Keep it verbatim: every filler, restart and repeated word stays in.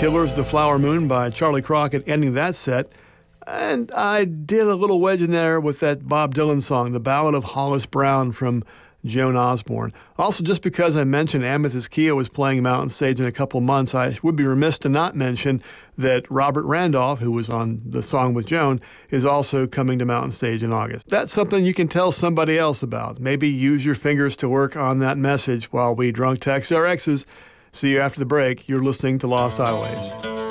Killers, The Flower Moon by Charlie Crockett, ending that set. And I did a little wedge in there with that Bob Dylan song, The Ballad of Hollis Brown from Joan Osborne. Also, just because I mentioned Amethyst Keo was playing Mountain Stage in a couple months, I would be remiss to not mention that Robert Randolph, who was on the song with Joan, is also coming to Mountain Stage in August. That's something you can tell somebody else about. Maybe use your fingers to work on that message while we drunk text our exes. See you after the break. You're listening to Lost Highways.